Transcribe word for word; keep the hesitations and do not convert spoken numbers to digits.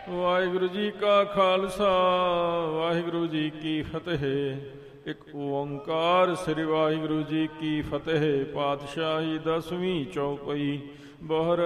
ਵਾਹਿਗੁਰੂ ਜੀ ਕਾ ਖਾਲਸਾ ਵਾਹਿਗੁਰੂ ਜੀ ਕੀ ਫਤਿਹ। ਇੱਕ ਓੰਕਾਰ ਸ੍ਰੀ ਵਾਹਿਗੁਰੂ ਜੀ ਕੀ ਫਤਿਹ। ਪਾਤਸ਼ਾਹੀ ਦਸਵੀਂ ਚੌਪਈ। ਬਹਰ